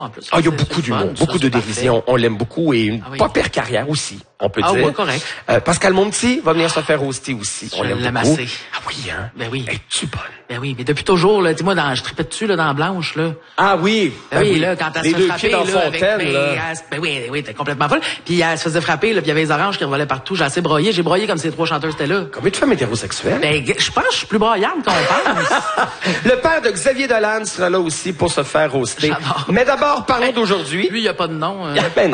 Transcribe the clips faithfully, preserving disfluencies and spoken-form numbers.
En plus, ah, il y a beaucoup d'humour, beaucoup de dérision. On l'aime beaucoup et une ah, oui. pas pire carrière aussi, on peut ah, dire. Oui, correct. Euh, Pascal Monti va venir se faire roaster aussi. Je on l'aime beaucoup. Massé. Ah oui, hein? Ben oui. Es-tu bonne? Ben oui, mais depuis toujours, là, dis-moi, dans, je tripais dessus, là, dans Blanche, là. Ah oui. Ben, ben oui, oui, là, quand elle les se fait deux frapper, pieds dans là, Fontaine, avec, là. Ben, elle, ben oui, oui, t'es complètement folle. Puis elle se faisait frapper, là, puis il y avait les oranges qui revolaient partout. J'ai assez broyé. J'ai broyé comme ces trois chanteuses étaient là. Combien de femmes hétérosexuelles? Ben, je pense que je suis plus broyarde qu'on pense. Le père de Xavier Dolan sera là aussi pour se faire roaster. J'adore. Mais d'abord, parlons ben, d'aujourd'hui. Lui, il n'y a pas de nom. Euh... Ben non.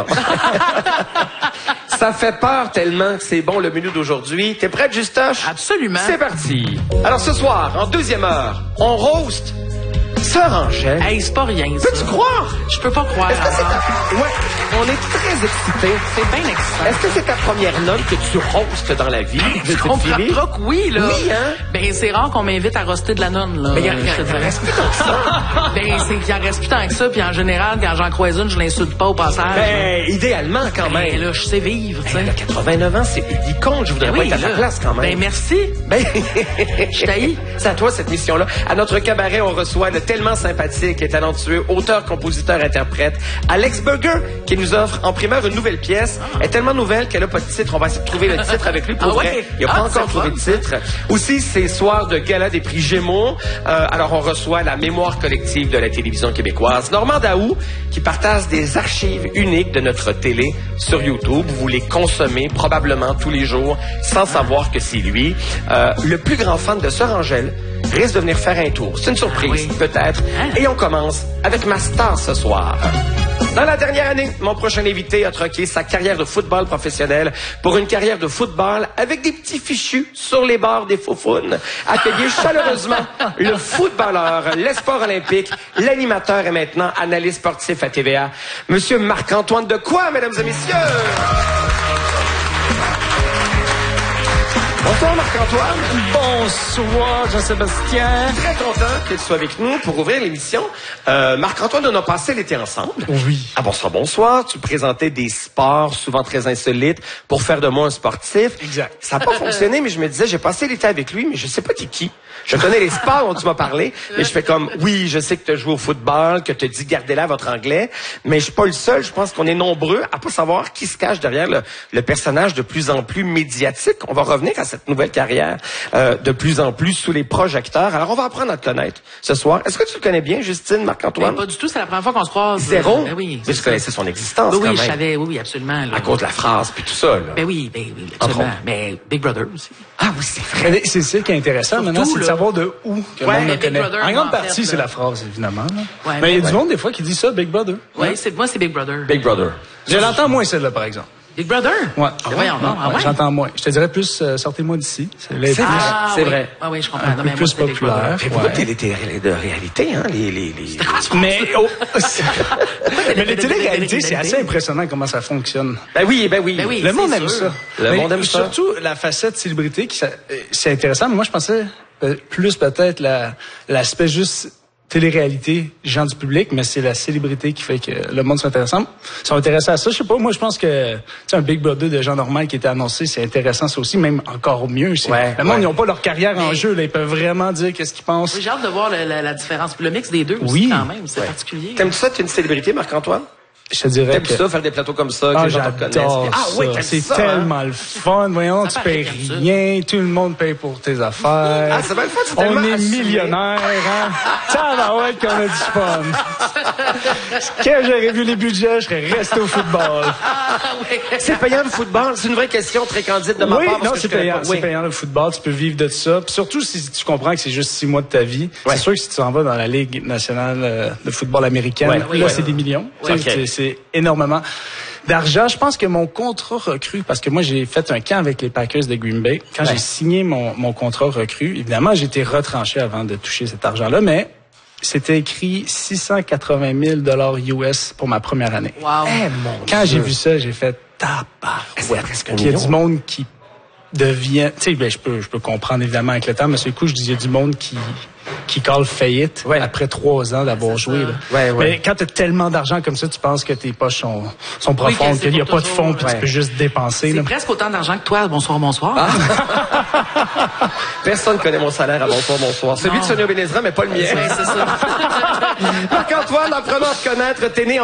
Ça fait peur tellement que c'est bon le menu d'aujourd'hui. T'es prête, Justoche? Absolument. C'est parti. Alors ce soir, en deuxième heure, on roast Sœur Angèle. Hey, c'est pas rien, ça. Peux-tu croire? Je peux pas croire. Est-ce que c'est ta... Ouais, on est très excités. C'est bien excitant. Est-ce que c'est ta première note que tu roastes dans la vie? Je comprends pas que oui, là. Oui, hein? Ben, c'est rare qu'on m'invite à roaster de la nonne, là. Mais il reste plus tant que ça. Ben, c'est qu'il en reste plus tant que ça, puis en général, quand j'en croise une, je l'insulte pas au passage. Ben, idéalement, quand ben, même. là, je sais vivre, tu sais. Ben, quatre-vingt-neuf ans, c'est icône. Je voudrais ben pas oui, être à ta place, quand même. Ben, merci. Ben, je t'haïs. C'est à toi, cette mission-là. À notre cabaret, on reçoit le tellement sympathique et talentueux auteur, compositeur, interprète, Alex Burger, qui nous offre en primeur une nouvelle pièce. Ah. Elle est tellement nouvelle qu'elle n'a pas de titre. On va essayer de trouver le titre avec lui. Pour ah vrai, ouais? il n'a ah, pas encore trouvé de titre. Aussi, c'est soir de gala des prix Gémeaux. Euh, alors, on reçoit la mémoire collective de la télévision québécoise, Normand Daou, qui partage des archives uniques de notre télé sur YouTube. Vous les consommez probablement tous les jours sans savoir que c'est lui. Euh, le plus grand fan de Sœur Angèle risque de venir faire un tour. C'est une surprise, ah oui. peut-être. Hein? Et on commence avec ma star ce soir. Dans la dernière année, mon prochain invité a troqué sa carrière de football professionnel pour une carrière de football avec des petits fichus sur les bords des faufounes. Accueillez chaleureusement le footballeur, l'espoir olympique, l'animateur et maintenant analyste sportif à T V A, Monsieur Marc-Antoine Dequoy, mesdames et messieurs. Bonsoir Marc-Antoine. Bonsoir Jean-Sébastien. Très content que tu sois avec nous pour ouvrir l'émission. Euh, Marc-Antoine, on a passé l'été ensemble. Oui. Ah bonsoir, bonsoir. Tu présentais des sports souvent très insolites pour faire de moi un sportif. Exact. Ça n'a pas fonctionné, mais je me disais, j'ai passé l'été avec lui, mais je sais pas t'es qui. Je connais les sports dont tu m'as parlé, mais je fais comme, oui, je sais que tu as joué au football, que tu as dit gardez là votre anglais, mais je suis pas le seul. Je pense qu'on est nombreux à pas savoir qui se cache derrière le, le personnage de plus en plus médiatique. On va revenir à cette nouvelle carrière euh, de plus en plus sous les projecteurs. Alors, on va apprendre à te connaître ce soir. Est-ce que tu le connais bien, Justine, Marc-Antoine? Ben, pas du tout. C'est la première fois qu'on se croise. Zéro? Ben oui. Mais tu connaissais son existence, oui, quand oui, même. je savais. Oui, oui, absolument. Là. À cause de la phrase, puis tout ça, là. Ben oui, ben oui, absolument. Mais Big Brother aussi. Ah oui, c'est vrai. C'est ça qui est intéressant. Surtout, maintenant, c'est de savoir de où que ouais, le monde le connaît. Brother, en grande en partie, fait, c'est la phrase, évidemment. Ouais, mais il y a ouais. du monde, des fois, qui dit ça, Big Brother. Oui, ouais. moi, c'est Big Brother. Big Brother. Je l'entends moins, celle-là, par exemple. Big Brother? Ouais. Ah, ouais, non, ah, ouais. J'entends moins. Je te dirais plus, euh, sortez-moi d'ici. C'est vrai. Ah, c'est oui. vrai. Ah oui, je comprends. Un non, peu mais plus moi, populaire. Mais beaucoup de télé de réalité, hein, les... les, les... Mais, oh, mais les télé-réalités, c'est assez impressionnant comment ça fonctionne. Ben oui, ben oui. Ben oui le monde aime sûr. ça. Le mais monde aime ça. Surtout la facette célébrité, qui c'est intéressant, mais moi, je pensais plus peut-être la, l'aspect juste télé-réalité, gens du public, mais c'est la célébrité qui fait que le monde s'intéresse. Ils sont intéressés à ça. Je sais pas, moi, je pense que, tu sais, un Big Brother de gens normaux qui était annoncé, c'est intéressant, ça aussi, même encore mieux. Ouais, le monde, ouais. ils n'ont pas leur carrière mais... en jeu, là. Ils peuvent vraiment dire qu'est-ce qu'ils pensent. Oui, j'ai hâte de voir le, la, la différence. Le mix des deux aussi, oui. quand même. C'est ouais. particulier. T'aimes-tu ça, tu es une célébrité, Marc-Antoine? Je te dirais T'aimes que... ça, faire des plateaux comme ça, que ah, les gens te connaissent? Ah oui, c'est ça, tellement hein? le fun. Voyons, ça tu payes rien, tout le monde paye pour tes affaires. Ah, c'est bien le fun, c'est On tellement est assumé. millionnaires, hein? Ça va ouais qu'on a du fun. Quand j'aurais vu les budgets, je serais resté au football. Ah, oui. C'est payant le football? C'est une vraie question très candide de ma oui, part. non, c'est payant, c'est oui. payant le football. Tu peux vivre de ça. Puis surtout si tu comprends que c'est juste six mois de ta vie. Ouais. C'est sûr que si tu en vas dans la Ligue nationale de football américaine, ouais, là, oui, c'est ouais. des millions. Okay. C'est, c'est énormément d'argent. Je pense que mon contrat recru, parce que moi, j'ai fait un camp avec les Packers de Green Bay. Quand ouais. j'ai signé mon, mon contrat recru, évidemment, j'ai été retranché avant de toucher cet argent-là, mais c'était écrit six cent quatre-vingt mille dollars U S pour ma première année. Wow. Eh, mon Quand Dieu. j'ai vu ça, j'ai fait tabarouette. presque un Il y a million. du monde qui devient... Tu sais, ben, je peux, je peux comprendre évidemment avec le temps, mais sur le coup, je dis, il y a du monde qui... qui call faillite ouais. après trois ans d'avoir joué. Là. Ouais, ouais. Mais quand tu as tellement d'argent comme ça, tu penses que tes poches sont, sont profondes, oui, qu'il n'y a pas de fonds, puis ouais. tu peux juste dépenser. C'est là. presque autant d'argent que toi. Bonsoir, bonsoir. Ah. Personne connaît mon salaire à bonsoir, bonsoir. Celui non. de Sonia Benezra, mais pas le mien. Oui, c'est ça. Marc-Antoine, apprenant à te connaître, t'es né en